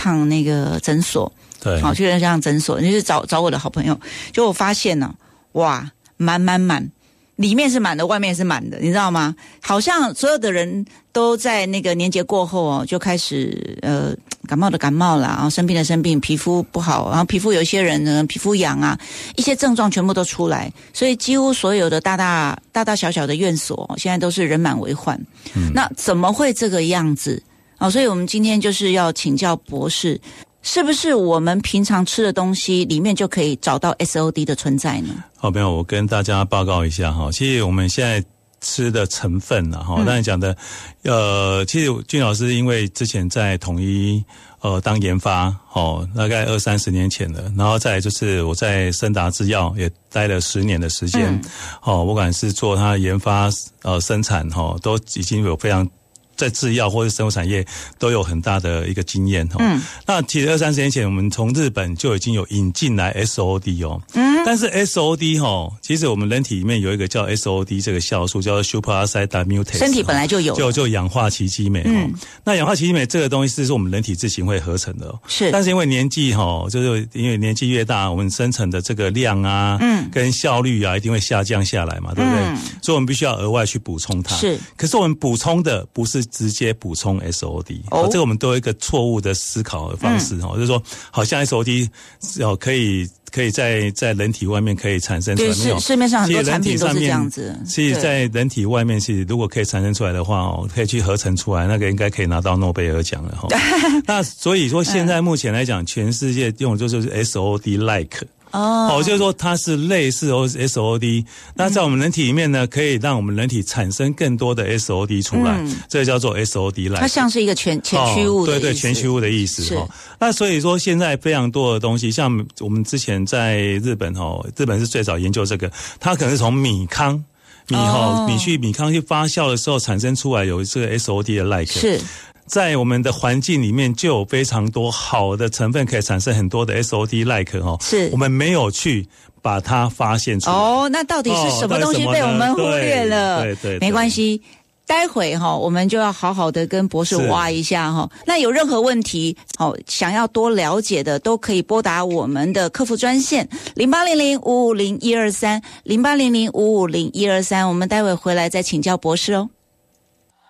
趟那个诊所， 对， 好去那趟诊所，就是找我的好朋友，就我发现呢，哇，满。里面是满的，外面是满的，你知道吗？好像所有的人都在那个年节过后哦，就开始感冒的感冒啦，然后生病的生病，皮肤不好，然后皮肤有一些人呢皮肤痒啊，一些症状全部都出来，所以几乎所有的大大小小的院所现在都是人满为患。那怎么会这个样子？所以我们今天就是要请教博士。是不是我们平常吃的东西里面就可以找到 SOD 的存在呢？ 好，朋友，我跟大家报告一下哈。其实我们现在吃的成分哈，刚才讲的，其实俊老师因为之前在统一当研发大概20-30年前了，然后再来就是我在森达制药也待了10年的时间，不管是做它研发生产都已经有非常。在制药或者生物产业都有很大的一个经验那其实20-30年前我们从日本就已经有引进来 SOD 但是 SOD 其实我们人体里面有一个叫 SOD 这个酵素叫做 superoxide dismutase， 身体本来就有就氧化奇迹酶那氧化奇迹酶这个东西是我们人体自行会合成的是， 但是因为年纪就是因为年纪越大，我们生成的这个量啊跟效率啊一定会下降下来嘛，对不对所以我们必须要额外去补充它是，可是我们补充的不是直接补充 SOD 这个我们都有一个错误的思考的方式就是说好像 SOD 可以在人体外面可以产生出来， 对，市面上很多产品都是这样子。 其实在人体外面是如果可以产生出来的话可以去合成出来，那个应该可以拿到诺贝尔奖了那所以说现在目前来讲全世界用的就是 SOD like就是说它是类似 SOD， 那在我们人体里面呢，可以让我们人体产生更多的 SOD 出来，这个叫做 SOD 它像是一个前驱物的意思， 对前驱物的意思那所以说现在非常多的东西，像我们之前在日本是最早研究这个，它可能是从米糠米糠去发酵的时候产生出来有这个 SOD 的 like 是。 在我们的环境里面就有非常多好的成分可以产生很多的 SOD like 是我们没有去把它发现出来那到底是什么东西被我们忽略了？对，没关系，待会我们就要好好的跟博士挖一下那有任何问题想要多了解的都可以拨打我们的客服专线0800550123 0800550123，我们待会回来再请教博士哦。